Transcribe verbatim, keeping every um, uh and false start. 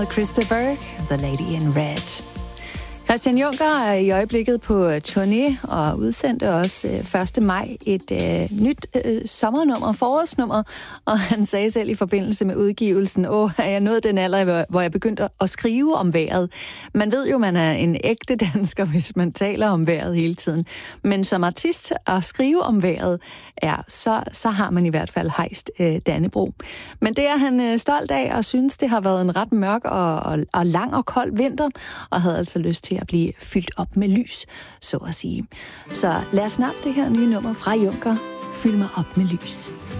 Christopher, The Lady in Red. Christian Juncker er i øjeblikket på turné og udsendte også første maj et øh, nyt øh, sommernummer, forårsnummer, og han sagde selv i forbindelse med udgivelsen, åh, er jeg nået den alder, hvor jeg begyndte at skrive om vejret. Man ved jo, man er en ægte dansker, hvis man taler om vejret hele tiden. Men som artist at skrive om vejret, ja, så, så har man i hvert fald hejst øh, Dannebrog. Men det er han øh, stolt af, og synes, det har været en ret mørk og, og, og lang og kold vinter, og havde altså lyst til at blive fyldt op med lys, så at sige. Så lad os snappe det her nye nummer fra Juncker, Fyld mig op med lys.